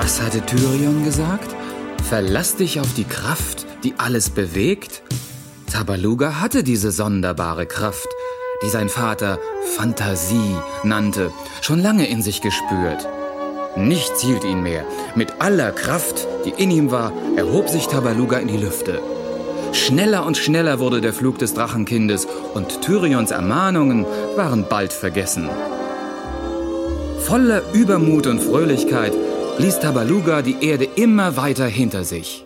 Was hatte Tyrion gesagt? Verlass dich auf die Kraft, die alles bewegt? Tabaluga hatte diese sonderbare Kraft, die sein Vater Fantasie nannte, schon lange in sich gespürt. Nichts hielt ihn mehr. Mit aller Kraft, die in ihm war, erhob sich Tabaluga in die Lüfte. Schneller und schneller wurde der Flug des Drachenkindes und Tyrions Ermahnungen waren bald vergessen. Voller Übermut und Fröhlichkeit ließ Tabaluga die Erde immer weiter hinter sich.